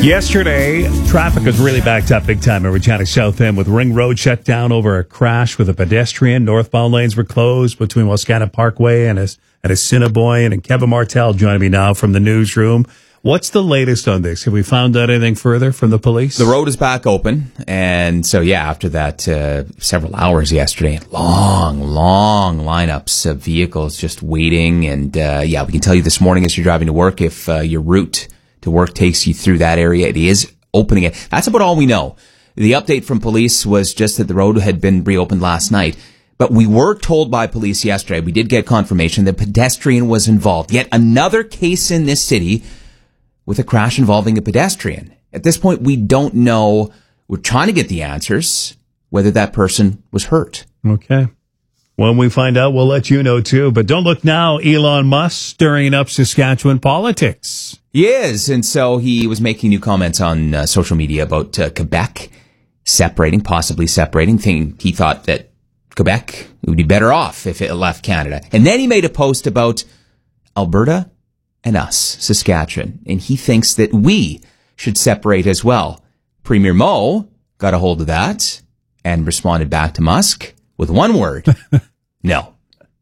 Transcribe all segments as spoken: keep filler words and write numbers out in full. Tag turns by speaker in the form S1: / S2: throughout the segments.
S1: Yesterday, traffic was really backed up big time in Regina South End with Ring Road shut down over a crash with a pedestrian. Northbound lanes were closed between Wascana Parkway and, and Assiniboine. And Kevin Martel joining me now from the newsroom. What's the latest on this? Have we found out anything further from the police?
S2: The road is back open. And so, yeah, after that, uh, several hours yesterday, long, long lineups of vehicles just waiting. And, uh, yeah, we can tell you this morning as you're driving to work, if uh, your route to work takes you through that area, it is opening it. That's about all we know. The update from police was just that the road had been reopened last night. But we were told by police yesterday, we did get confirmation that pedestrian was involved. Yet another case in this city with a crash involving a pedestrian. At this point, we don't know. We're trying to get the answers, whether that person was hurt.
S1: Okay. When we find out, we'll let you know too. But don't look now, Elon Musk stirring up Saskatchewan politics.
S2: He is. And so he was making new comments on uh, social media about uh, Quebec separating, possibly separating. Think he thought that Quebec would be better off if it left Canada. And then he made a post about Alberta and us, Saskatchewan. And he thinks that we should separate as well. Premier Moe got a hold of that and responded back to Musk with one word. No.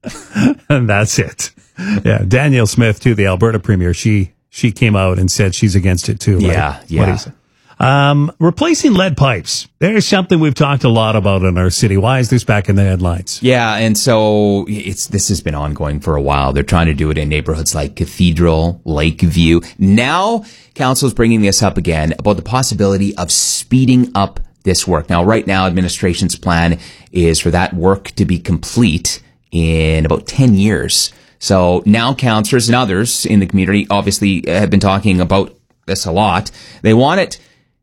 S1: And that's it. Yeah. Danielle Smith, too, the Alberta Premier, she she came out and said she's against it, too. Right?
S2: Yeah, yeah.
S1: What is it? Um, replacing lead pipes. There's something we've talked a lot about in our city. Why is this back in the headlines?
S2: Yeah, and so it's this has been ongoing for a while. They're trying to do it in neighborhoods like Cathedral, Lakeview. Now, council is bringing this up again about the possibility of speeding up this work. Now, right now, administration's plan is for that work to be complete in about ten years. So now councillors and others in the community obviously have been talking about this a lot. They want it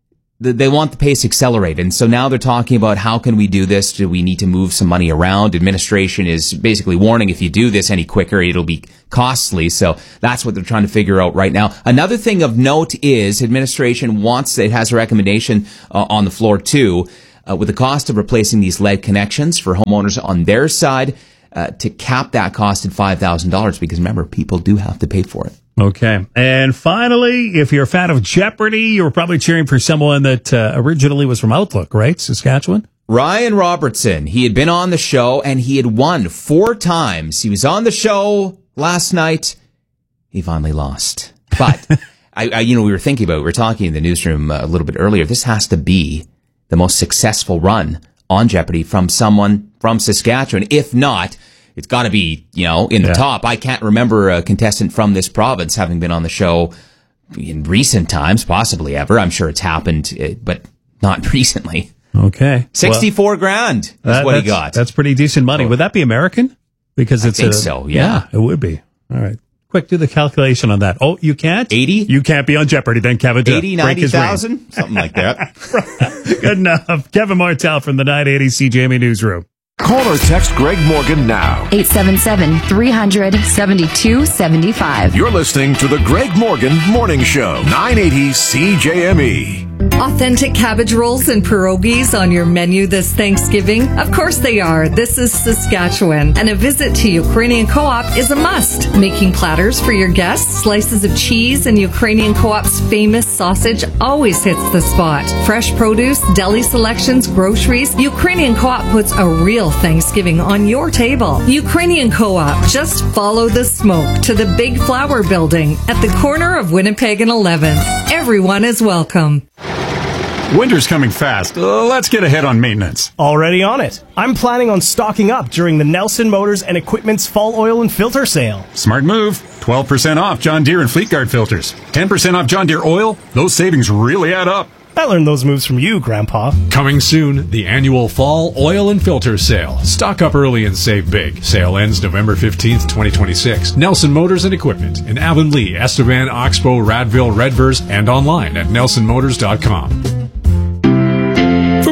S2: They want the pace accelerated. And so now they're talking about how can we do this? Do we need to move some money around? Administration is basically warning if you do this any quicker, it'll be costly. So that's what they're trying to figure out right now. Another thing of note is administration wants, it has a recommendation uh, on the floor too, uh, with the cost of replacing these lead connections for homeowners on their side, uh, to cap that cost at five thousand dollars because remember, people do have to pay for it.
S1: Okay. And finally, if you're a fan of Jeopardy, you were probably cheering for someone that uh, originally was from Outlook, right? Saskatchewan?
S2: Ryan Robertson. He had been on the show and he had won four times. He was on the show last night. He finally lost. But, I, I, you know, we were thinking about it. We were talking in the newsroom a little bit earlier. This has to be the most successful run on Jeopardy from someone from Saskatchewan. If not, it's got to be, you know, in the yeah. top. I can't remember a contestant from this province having been on the show in recent times, possibly ever. I'm sure it's happened, but not recently.
S1: Okay.
S2: sixty-four well, grand is
S1: that,
S2: what he got.
S1: That's pretty decent money. Would that be American? Because it's
S2: I think
S1: a,
S2: so, yeah.
S1: yeah. It would be. All right. Quick, do the calculation on that. Oh, you can't?
S2: eighty?
S1: You can't be on Jeopardy then, Kevin.
S2: eighty, ninety thousand? Something like that.
S1: Good enough. Kevin Martel from the nine eighty C J M E Newsroom.
S3: Call or text Greg Morgan now.
S4: eight seven seven, three hundred, seventy-two seventy-five.
S3: You're listening to the Greg Morgan Morning Show, nine eighty C J M E.
S5: Authentic cabbage rolls and pierogies on your menu this Thanksgiving? Of course they are. This is Saskatchewan, and a visit to Ukrainian Co-op is a must. Making platters for your guests, slices of cheese, and Ukrainian Co-op's famous sausage always hits the spot. Fresh produce, deli selections, groceries, Ukrainian Co-op puts a real Thanksgiving on your table. Ukrainian Co-op, just follow the smoke to the Big Flower Building at the corner of Winnipeg and eleventh. Everyone is welcome.
S6: Winter's coming fast. Uh, let's get ahead on maintenance.
S7: Already on it. I'm planning on stocking up during the Nelson Motors and Equipment's fall oil and filter sale.
S6: Smart move. twelve percent off John Deere and Fleetguard filters. ten percent off John Deere oil. Those savings really add up.
S7: I learned those moves from you, Grandpa.
S8: Coming soon, the annual Fall Oil and Filter Sale. Stock up early and save big. Sale ends November fifteenth, twenty twenty-six. Nelson Motors and Equipment in Avonlea, Estevan, Oxbow, Radville, Redvers, and online at nelson motors dot com.
S9: For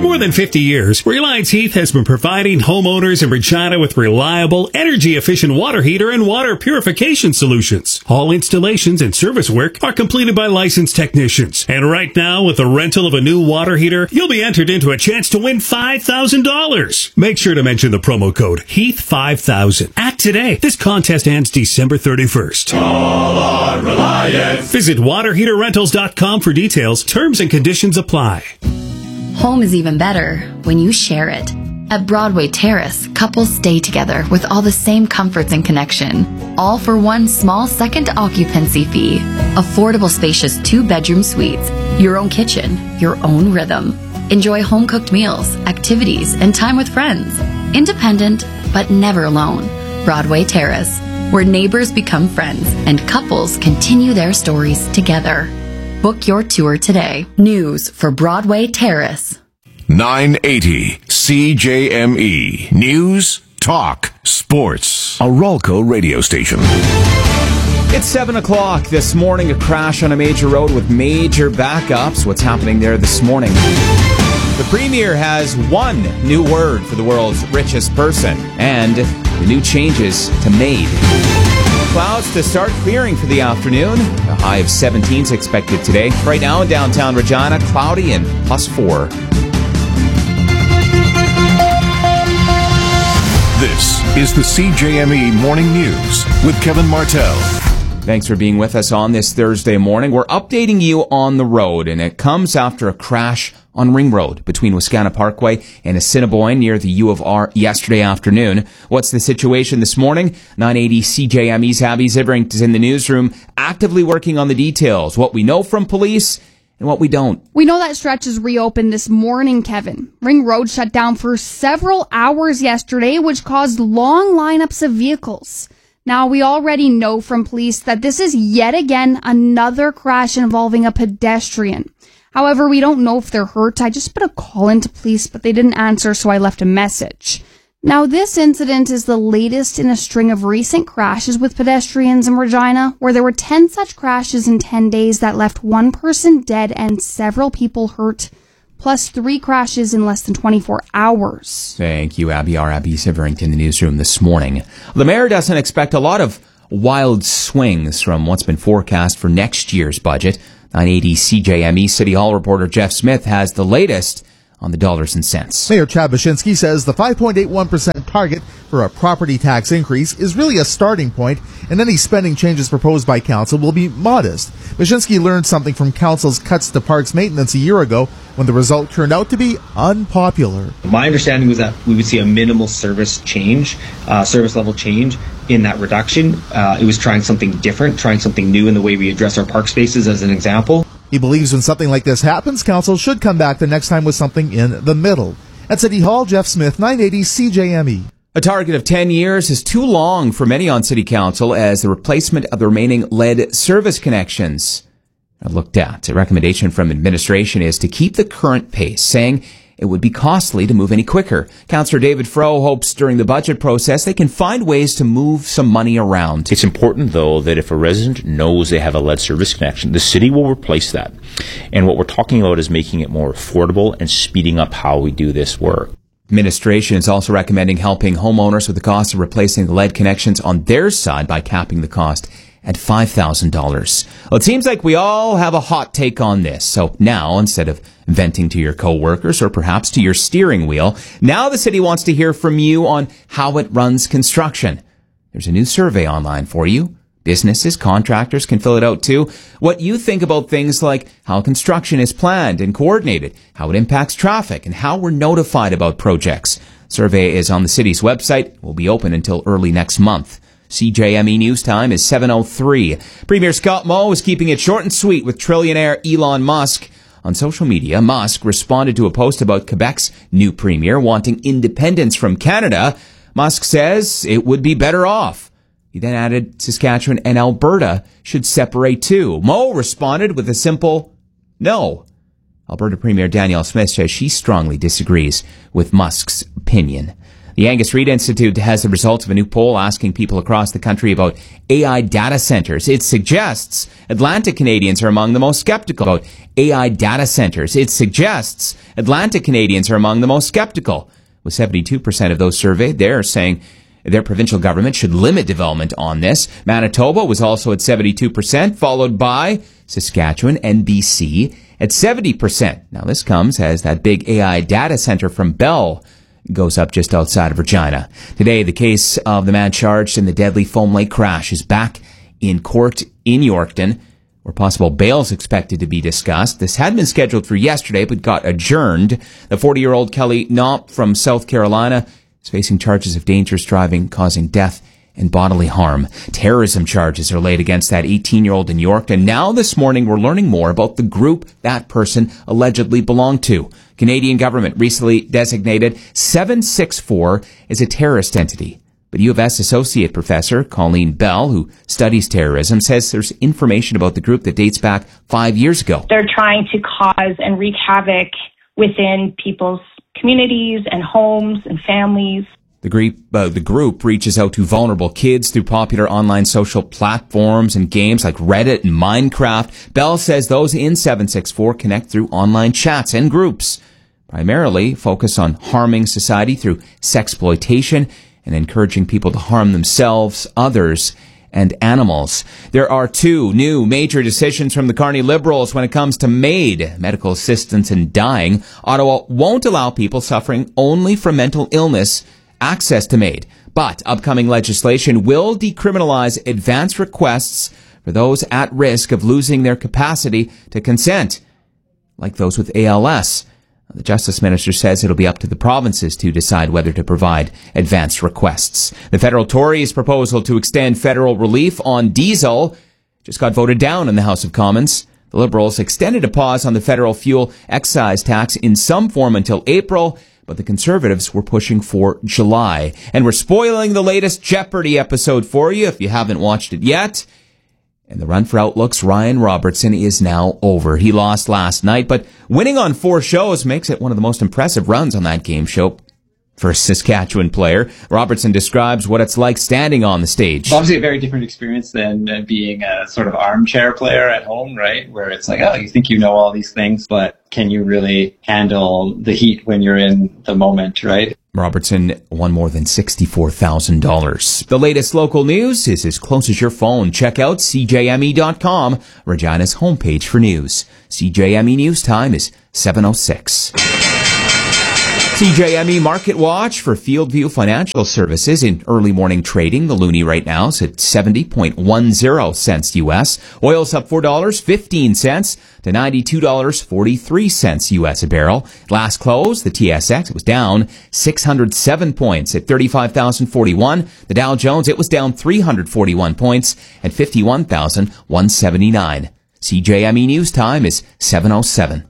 S9: more than fifty years, Reliance Heath has been providing homeowners in Regina with reliable, energy-efficient water heater and water purification solutions. All installations and service work are completed by licensed technicians. And right now, with the rental of a new water heater, you'll be entered into a chance to win five thousand dollars. Make sure to mention the promo code Heath five thousand. Act today. This contest ends December thirty-first.
S10: Call on Reliance.
S9: Visit water heater rentals dot com for details. Terms and conditions apply.
S4: Home is even better when you share it. At Broadway Terrace, couples stay together with all the same comforts and connection, all for one small second occupancy fee. Affordable, spacious two-bedroom suites, your own kitchen, your own rhythm. Enjoy home-cooked meals, activities, and time with friends. Independent, but never alone. Broadway Terrace, where neighbors become friends and couples continue their stories together. Book your tour today. News for Broadway Terrace.
S3: nine eighty C J M E. News, talk, sports. A Rolco radio station.
S2: It's seven o'clock this morning. A crash on a major road with major backups. What's happening there this morning? The Premier has one new word for the world's richest person and the new changes to MAID. Clouds to start clearing for the afternoon. A high of seventeen is expected today. Right now in downtown Regina, cloudy and plus four.
S3: This is the C J M E Morning News with Kevin Martell.
S2: Thanks for being with us on this Thursday morning. We're updating you on the road, and it comes after a crash on Ring Road between Wascana Parkway and Assiniboine near the U of R yesterday afternoon. What's the situation this morning? nine eighty C J M E's Abby Zivering is in the newsroom, actively working on the details, what we know from police and what we don't.
S11: We know that stretch is reopened this morning, Kevin. Ring Road shut down for several hours yesterday, which caused long lineups of vehicles. Now, we already know from police that this is yet again another crash involving a pedestrian. However, we don't know if they're hurt. I just put a call into police, but they didn't answer, so I left a message. Now, this incident is the latest in a string of recent crashes with pedestrians in Regina, where there were ten such crashes in ten days that left one person dead and several people hurt, plus three crashes in less than twenty-four hours.
S2: Thank you, Abby. Our Abby Zivering in the newsroom this morning. The mayor doesn't expect a lot of wild swings from what's been forecast for next year's budget. nine eighty C J M E City Hall reporter Jeff Smith has the latest on the dollars and cents.
S12: Mayor Chad Baczynski says the five point eight one percent target for a property tax increase is really a starting point, and any spending changes proposed by council will be modest. Baczynski learned something from council's cuts to parks maintenance a year ago when the result turned out to be unpopular.
S13: My understanding was that we would see a minimal service change, uh, service level change in that reduction. Uh, it was trying something different, trying something new in the way we address our park spaces as an example.
S12: He believes when something like this happens, council should come back the next time with something in the middle. At City Hall, Jeff Smith, nine eighty C J M E.
S2: A target of ten years is too long for many on City Council as the replacement of the remaining lead service connections are looked at. A recommendation from administration is to keep the current pace, saying it would be costly to move any quicker. Councillor David Froh hopes during the budget process they can find ways to move some money around.
S14: It's important, though, that if a resident knows they have a lead service connection, the city will replace that. And what we're talking about is making it more affordable and speeding up how we do this work.
S2: Administration is also recommending helping homeowners with the cost of replacing the lead connections on their side by capping the cost at five thousand dollars. Well, it seems like we all have a hot take on this. So now, instead of venting to your coworkers or perhaps to your steering wheel, now the city wants to hear from you on how it runs construction. There's a new survey online for you. Businesses, contractors can fill it out too. What you think about things like how construction is planned and coordinated, how it impacts traffic, and how we're notified about projects. Survey is on the city's website. It will be open until early next month. C J M E News Time is seven oh three. Premier Scott Moe is keeping it short and sweet with trillionaire Elon Musk. On social media, Musk responded to a post about Quebec's new premier wanting independence from Canada. Musk says it would be better off. He then added Saskatchewan and Alberta should separate too. Moe responded with a simple no. Alberta Premier Danielle Smith says she strongly disagrees with Musk's opinion. The Angus Reid Institute has the results of a new poll asking people across the country about A I data centers. It suggests Atlantic Canadians are among the most skeptical about A I data centers. It suggests Atlantic Canadians are among the most skeptical, with seventy-two percent of those surveyed there saying their provincial government should limit development on this. Manitoba was also at seventy-two percent, followed by Saskatchewan and B C at seventy percent. Now, this comes as that big A I data center from Bell goes up just outside of Regina. Today, the case of the man charged in the deadly Foam Lake crash is back in court in Yorkton, where possible bail is expected to be discussed. This had been scheduled for yesterday, but got adjourned. The forty-year-old Kelly Knopp from South Carolina is facing charges of dangerous driving, causing death and bodily harm. Terrorism charges are laid against that eighteen-year-old in York. And now this morning we're learning more about the group that person allegedly belonged to. Canadian government recently designated seven six four as a terrorist entity. But U of S Associate Professor Colleen Bell, who studies terrorism, says there's information about the group that dates back five years ago.
S15: They're trying to cause and wreak havoc within people's communities and homes and families.
S2: The group, uh, the group reaches out to vulnerable kids through popular online social platforms and games like Reddit and Minecraft. Bell says those in seven six four connect through online chats and groups, primarily focus on harming society through sexploitation and encouraging people to harm themselves, others, and animals. There are two new major decisions from the Carney Liberals when it comes to MAID, medical assistance in dying. Ottawa won't allow people suffering only from mental illness access to MAID, but upcoming legislation will decriminalize advance requests for those at risk of losing their capacity to consent, like those with A L S. The Justice Minister says it'll be up to the provinces to decide whether to provide advance requests. The federal Tories' proposal to extend federal relief on diesel just got voted down in the House of Commons. The Liberals extended a pause on the federal fuel excise tax in some form until April, but the Conservatives were pushing for July. And we're spoiling the latest Jeopardy episode for you if you haven't watched it yet. And the run for Outlook's Ryan Robertson is now over. He lost last night, but winning on four shows makes it one of the most impressive runs on that game show for a Saskatchewan player. Robertson describes what it's like standing on the stage.
S16: It's obviously a very different experience than uh, being a sort of armchair player at home, right? Where it's like, oh, you think you know all these things, but can you really handle the heat when you're in the moment, right?
S2: Robertson won more than sixty-four thousand dollars. The latest local news is as close as your phone. Check out C J M E dot com, Regina's homepage for news. C J M E News Time is seven oh six. C J M E Market Watch for Fieldview Financial Services in early morning trading. The loonie right now is at seventy point one zero cents U S. Oil's up four dollars and fifteen cents to ninety-two dollars and forty-three cents U S a barrel. Last close, the T S X, it was down six hundred seven points at thirty-five thousand forty-one. The Dow Jones, it was down three hundred forty-one points at fifty-one thousand one hundred seventy-nine. C J M E News Time is seven oh seven.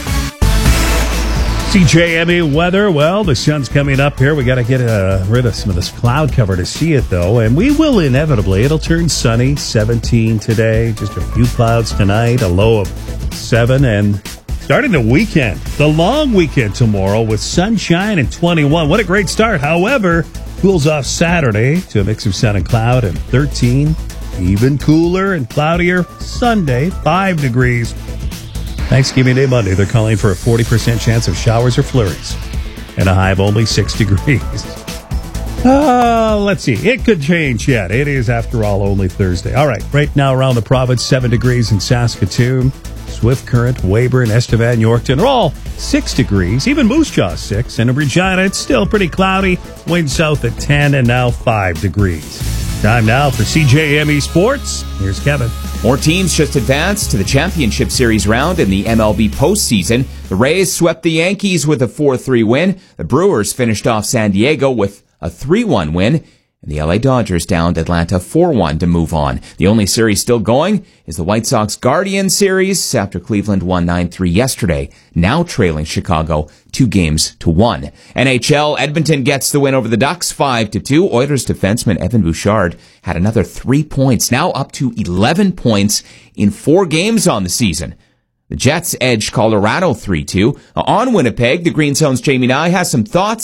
S1: C J M E weather, well, the sun's coming up here. We got to get uh, rid of some of this cloud cover to see it, though, and we will inevitably. It'll turn sunny, seventeen today, just a few clouds tonight, a low of seven, and starting the weekend, the long weekend tomorrow with sunshine and twenty-one. What a great start. However, cools off Saturday to a mix of sun and cloud and thirteen, even cooler and cloudier Sunday, five degrees. Thanksgiving Day Monday, they're calling for a forty percent chance of showers or flurries and a high of only six degrees. Uh, let's see. It could change yet. It is, after all, only Thursday. All right. Right now around the province, seven degrees in Saskatoon, Swift Current, Weyburn, Estevan, Yorkton are all six degrees. Even Moose Jaw six. And in Regina, it's still pretty cloudy. Wind south at ten and now five degrees. Time now for C J M E Sports. Here's Kevin.
S2: More teams just advanced to the Championship Series round in the M L B postseason. The Rays swept the Yankees with a four three win. The Brewers finished off San Diego with a three one win. And the L A Dodgers downed Atlanta four one to move on. The only series still going is the White Sox Guardians series after Cleveland won nine three yesterday, now trailing Chicago two games to one. N H L, Edmonton gets the win over the Ducks five to two. Oilers defenseman Evan Bouchard had another three points, now up to eleven points in four games on the season. The Jets edged Colorado three two. On Winnipeg, the Green Zone's Jamie Nye has some thoughts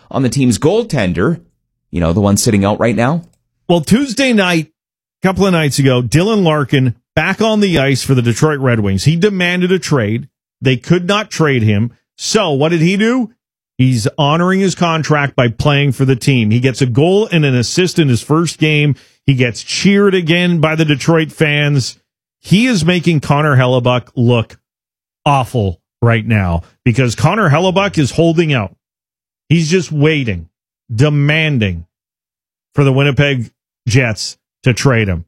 S2: on the team's goaltender, you know, the one sitting out right now?
S17: Well, Tuesday night, a couple of nights ago, Dylan Larkin back on the ice for the Detroit Red Wings. He demanded a trade. They could not trade him. So what did he do? He's honoring his contract by playing for the team. He gets a goal and an assist in his first game. He gets cheered again by the Detroit fans. He is making Connor Hellebuyck look awful right now because Connor Hellebuyck is holding out. He's just waiting, demanding for the Winnipeg Jets to trade him.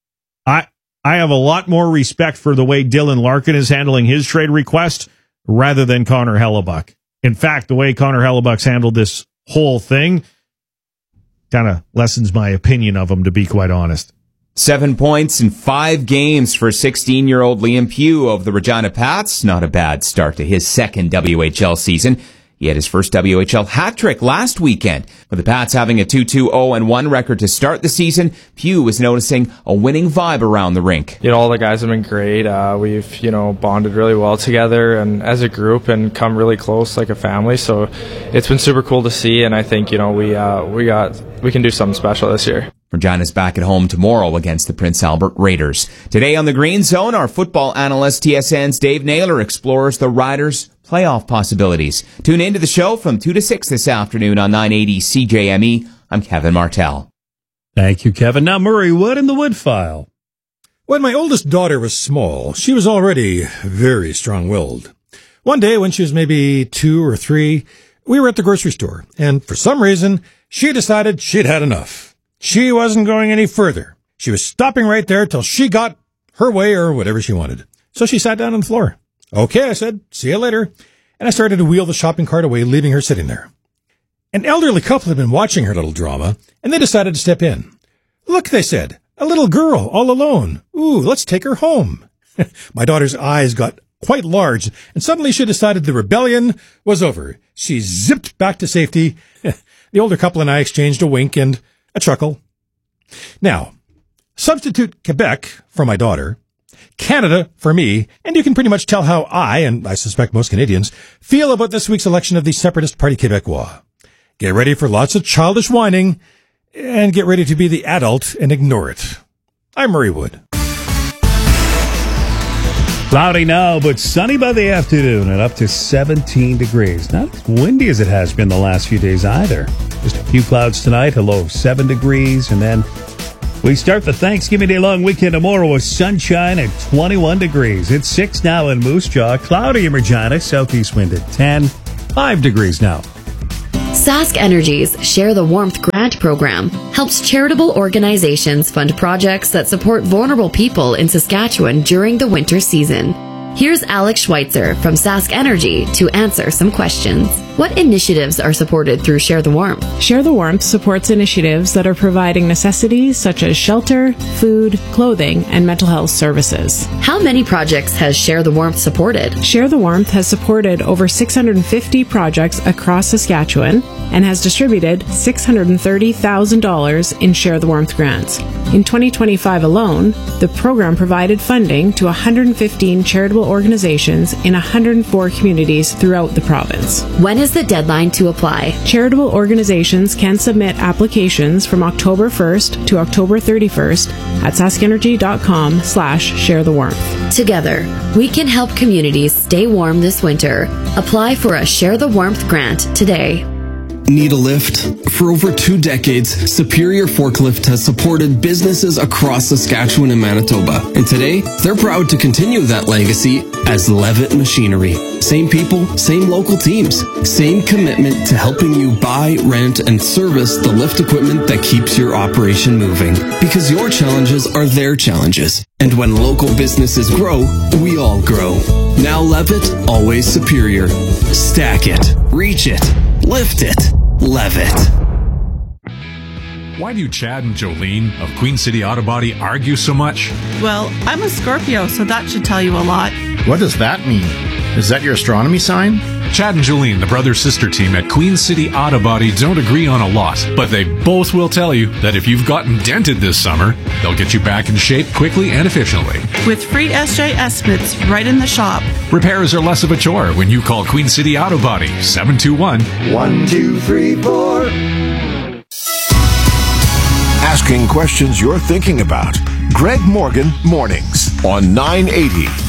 S17: I I have a lot more respect for the way Dylan Larkin is handling his trade request rather than Connor Hellebuyck. In fact, the way Connor Hellebuck's handled this whole thing kind of lessens my opinion of him, to be quite honest.
S2: Seven points in five games for sixteen-year-old Liam Pugh of the Regina Pats. Not a bad start to his second W H L season. He had his first W H L hat trick last weekend. With the Pats having a two two oh and one record to start the season, Pugh was noticing a winning vibe around the rink.
S18: You know, all the guys have been great. Uh, we've, you know, bonded really well together and as a group and come really close like a family. So it's been super cool to see. And I think, you know, we, uh, we got, we can do something special this year.
S2: Regina's back at home tomorrow against the Prince Albert Raiders. Today on the Green Zone, our football analyst T S N's Dave Naylor explores the Riders' playoff possibilities. Tune into the show from two to six this afternoon on nine eighty C J M E. I'm Kevin Martell.
S1: Thank you, Kevin. Now, Murray Wood in the Wood File.
S19: When my oldest daughter was small, she was already very strong-willed. One day when she was maybe two or three, we were at the grocery store, and for some reason, she decided she'd had enough. She wasn't going any further. She was stopping right there till she got her way or whatever she wanted. So she sat down on the floor. Okay, I said, see you later. And I started to wheel the shopping cart away, leaving her sitting there. An elderly couple had been watching her little drama, and they decided to step in. Look, they said, a little girl all alone. Ooh, let's take her home. My daughter's eyes got quite large, and suddenly she decided the rebellion was over. She zipped back to safety. The older couple and I exchanged a wink and a chuckle. Now, substitute Quebec for my daughter, Canada for me, and you can pretty much tell how I, and I suspect most Canadians, feel about this week's election of the Separatist Party Québécois. Get ready for lots of childish whining, and get ready to be the adult and ignore it. I'm Murray Wood.
S1: Cloudy now, but sunny by the afternoon and up to seventeen degrees. Not as windy as it has been the last few days either. Just a few clouds tonight, a low of seven degrees, and then we start the Thanksgiving Day long weekend tomorrow with sunshine at twenty-one degrees. It's six now in Moose Jaw, cloudy in Regina, southeast wind at ten, five degrees now.
S20: Sask Energy's Share the Warmth grant program helps charitable organizations fund projects that support vulnerable people in Saskatchewan during the winter season. Here's Alex Schweitzer from Sask Energy to answer some questions. What initiatives are supported through Share the Warmth?
S21: Share the Warmth supports initiatives that are providing necessities such as shelter, food, clothing, and mental health services.
S20: How many projects has Share the Warmth supported?
S21: Share the Warmth has supported over six hundred fifty projects across Saskatchewan and has distributed six hundred thirty thousand dollars in Share the Warmth grants. In twenty twenty-five alone, the program provided funding to one hundred fifteen charitable organizations in one hundred four communities throughout the province.
S20: When is the deadline to apply?
S21: Charitable organizations can submit applications from October first to October thirty-first at saskenergy.com slash share the warmth.
S20: Together, we can help communities stay warm this winter. Apply for a Share the Warmth grant today.
S22: Need a lift? For over two decades, Superior Forklift has supported businesses across Saskatchewan and Manitoba. And today, they're proud to continue that legacy as Levitt Machinery. Same people, same local teams, same commitment to helping you buy, rent, and service the lift equipment that keeps your operation moving. Because your challenges are their challenges. And when local businesses grow, we all grow. Now Levitt, always superior. Stack it, reach it, lift it, Levitt.
S8: Why do Chad and Jolene of Queen City Auto Body argue so much?
S23: Well, I'm a Scorpio, so that should tell you a lot.
S24: What does that mean? Is that your astronomy sign?
S8: Chad and Jolene, the brother-sister team at Queen City Auto Body, don't agree on a lot, but they both will tell you that if you've gotten dented this summer, they'll get you back in shape quickly and efficiently.
S5: With free S J estimates right in the shop.
S8: Repairs are less of a chore when you call Queen City Auto Body, seven two one,
S6: one two three four.
S3: Asking questions you're thinking about. Greg Morgan Mornings on nine eighty